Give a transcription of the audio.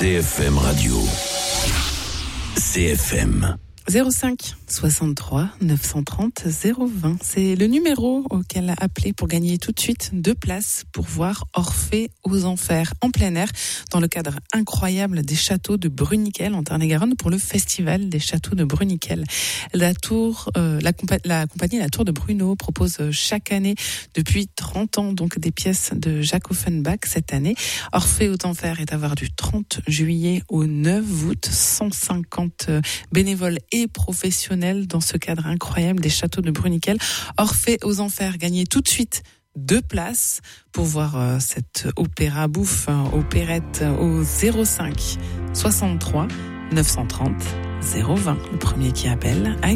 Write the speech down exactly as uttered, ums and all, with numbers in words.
C F M Radio. C F M. zéro cinq soixante-trois neuf cent trente zéro vingt. C'est le numéro auquel appeler pour gagner tout de suite deux places pour voir Orphée aux Enfers en plein air dans le cadre incroyable des châteaux de Bruniquel en Tarn-et-Garonne pour le festival des châteaux de Bruniquel. La tour, euh, la, compa- la compagnie La Tour de Bruno propose chaque année depuis trente ans donc des pièces de Jacques Offenbach. Cette année, Orphée aux Enfers est à voir du trente juillet au neuf août. cent cinquante bénévoles et professionnels dans ce cadre incroyable des châteaux de Bruniquel. Orphée aux Enfers, gagnez tout de suite deux places pour voir euh, cette opéra bouffe, hein, opérette au zéro cinq soixante-trois neuf cent trente zéro vingt. Le premier qui appelle.